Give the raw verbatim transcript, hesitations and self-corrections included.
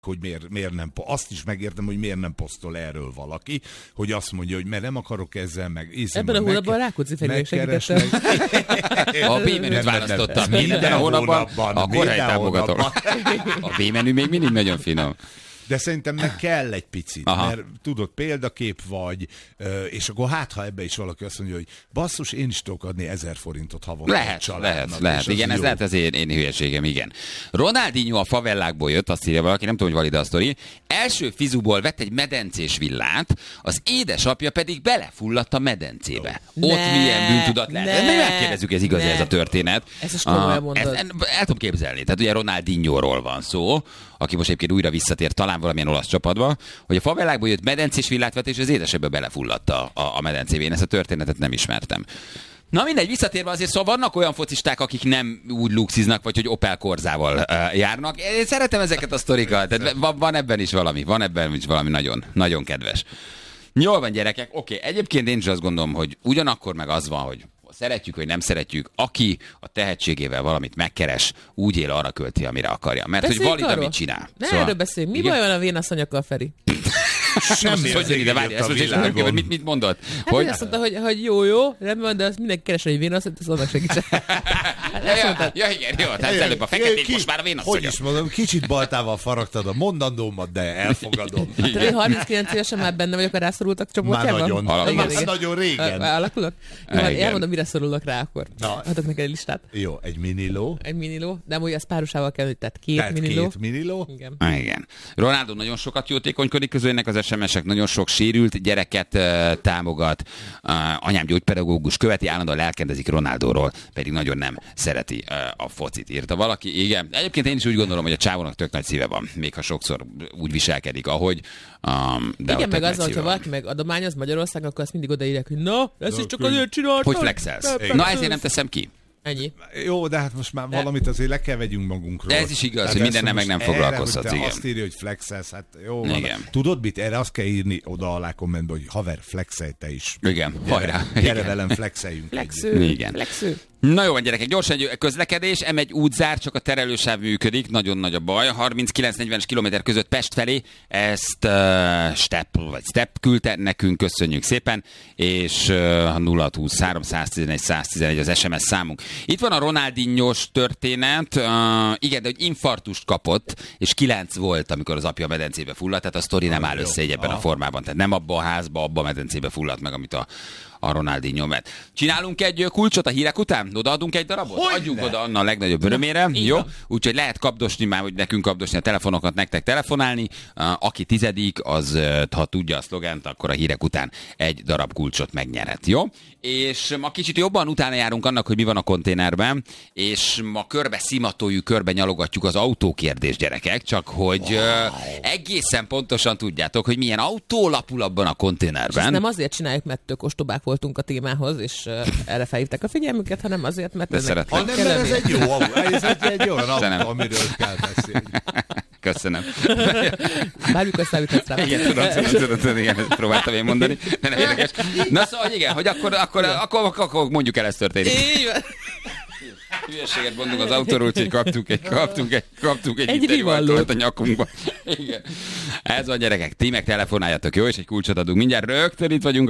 hogy miért, miért nem, azt is megértem, hogy miért nem posztol erről valaki, hogy azt mondja, hogy mert nem akarok ezzel meg... Észem, ebben a hónapban Rákóczi Feri segítettem. A B-menüt választottam minden, minden hónapban, hónapban a korhely támogatom. A B-menü még mindig nagyon finom. De szerintem meg kell egy picit, aha, mert tudod, példakép vagy, és akkor hát, ha ebbe is valaki azt mondja, hogy basszus, én is tudok adni ezer forintot havonta. Lehet, lehet, lehet. Igen, ez jó. Lehet az én, én hülyeségem, igen. Ronaldinho a favellákból jött, azt írja valaki, nem tudom, hogy valid a sztori. Első fizuból vett egy medencés villát, az édesapja pedig belefulladt a medencébe. Ne, ott milyen bűntudat lehet. Ne, megkérdezzük, ez igaz, ez a történet. Ez is komolyan mondod. El tudom képzelni. Tehát ugye Ronaldinhoról van szó, aki most egyébként újra visszatér talán valamilyen olasz csapatba, hogy a favelákból jött medencés villát vett, és az édesebbe belefulladta a, a medencébe. Én ezt a történetet nem ismertem. Na mindegy, visszatérve azért, szóval vannak olyan focisták, akik nem úgy luxiznak, vagy hogy Opel Corzával uh, járnak. Én szeretem ezeket a sztorikat, tehát van, van ebben is valami, van ebben is valami nagyon, nagyon kedves. Jól van, gyerekek, oké, okay. Egyébként én is azt gondolom, hogy ugyanakkor meg az van, hogy szeretjük, vagy nem szeretjük, aki a tehetségével valamit megkeres, úgy él, arra költi, amire akarja. Mert beszéljük hogy valid, amit csinál. Ne szóval... erről beszéljünk. Mi baj van a vénasszonyokkal, Feri? Semmi az ide várj, ezt most nem mit, mit mondott? Hát hogy... azt mondta, hogy, hogy jó, jó, rendben, de azt mindenki keres egy vénasszonyt, azt annak segítsen. ja, ja, igen, jó, tehát előbb a feketék, most már a vénasszonyok. Hogy is mondom, kicsit baltával faragtad a mondandómat, de elfogadom. Hát én harminckilenc évesen már benne vagyok a rászorultak csoportjában. Már nagyon, már nagyon régen. Alakulok? Elmondom, mire szorulok rá akkor. Adok neked egy listát. Jó, egy miniló. Egy miniló, de amúgy az párosával kell, tehát két miniló. Két miniló. Igen. Ronaldo nagyon sokat jótékonykodik, közülnek az es em es-ek, nagyon sok sérült gyereket uh, támogat. Uh, anyám gyógypedagógus, követi, állandóan lelkendezik Ronaldóról, pedig nagyon nem szereti uh, a focit, írta valaki. Igen. Egyébként én is úgy gondolom, hogy a csávónak tök nagy szíve van, még ha sokszor úgy viselkedik, ahogy. Um, de igen, meg azzal, hogyha valaki meg adományoz Magyarországon, akkor azt mindig odaírják, hogy na, ezt is csak azért csináltam. Hogy flexelsz. Na, ezért nem teszem ki. Ennyi. Jó, de hát most már de. valamit azért le kell vegyünk magunkról. De ez is igaz, hát hogy mindennel meg nem foglalkozhatsz. Igen. Azt írja, hogy flexelsz, hát jó. Igen. Tudod mit? Erre azt kell írni oda alá kommentbe, hogy haver, flexelj te is. Igen, hajrá. Gyere, gyere velem, flexeljünk. Flexő. Igen. Flexő. Na jó van, gyerekek, gyorsan egy közlekedés, em egy útzár, csak a terelősáv működik, nagyon nagy a baj, harminckilenc negyvenes kilométer között Pest felé, ezt uh, Step, vagy Step küldte nekünk, köszönjük szépen, és uh, nulla húsz három száztizenegy száztizenegy az es em es számunk. Itt van a Ronaldinhos történet, uh, igen, de hogy infarktust kapott, és kilenc volt, amikor az apja a medencébe fulladt, tehát a sztori nem áll össze egy ebben a formában, tehát nem abba a házba, abba a medencébe fulladt meg, amit a a Ronaldinho ment. Csinálunk egy kulcsot a hírek után? Odaadunk egy darabot? Hogy Adjunk ne? Oda Anna a legnagyobb örömére. Na, jó? Úgyhogy lehet kapdosni már, hogy nekünk kapdosni a telefonokat, nektek telefonálni. Uh, aki tizedik, az, uh, ha tudja a szlogent, akkor a hírek után egy darab kulcsot megnyerhet. Jó? És ma kicsit jobban utána járunk annak, hogy mi van a konténerben, és ma körbe szimatoljuk, körbe nyalogatjuk az autókérdés, gyerekek, csak hogy uh, egészen pontosan tudjátok, hogy milyen autó lapul abban a konténerben. És ezt nem azért csináljuk, mert tök ostobák voltunk a témához, és uh, erre felhívták a figyelmüket, hanem azért, mert ez, ha nem, mert ez egy jó autó, ez egy olyan autó, amiről kell beszélni. Köszönöm. Bármikor számíthatsz rá. Igen, tudom, tudom, tudom, tudom, igen, ezt próbáltam én mondani, de nem érdekes. Na szóval, igen, hogy akkor, akkor, akkor, akkor, akkor mondjuk el, ez történik. Így van. Hülyeséget mondunk az autóról, úgyhogy kaptunk egy, kaptunk egy, kaptunk egy, egy rivallót a nyakunkba. Igen. Ez van, gyerekek, ti meg telefonáljatok, jó? És egy kulcsot adunk mindjárt. Rögtön itt vagyunk